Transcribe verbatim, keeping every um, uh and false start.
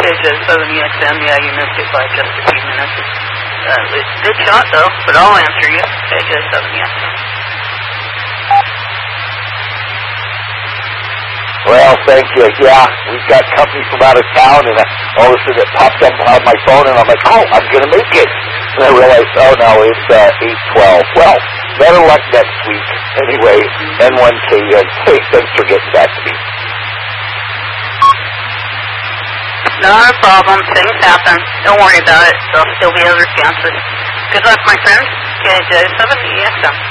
J seven E X M, yeah, you missed it by just a few minutes. Uh, it's a good shot, though, but I'll answer you. K J seven E X M. Well, thank you. Yeah, we've got company from out of town, and uh, all of a sudden it popped up on my phone, and I'm like, oh, I'm going to make it. And I realized, oh, no, it's uh, eight twelve. Well, better luck next week. Anyway, N one K N. Hey, thanks for getting back to me. Not a problem. Things happen. Don't worry about it. There'll still be other chances. Good luck, my friend. K J seven E X M.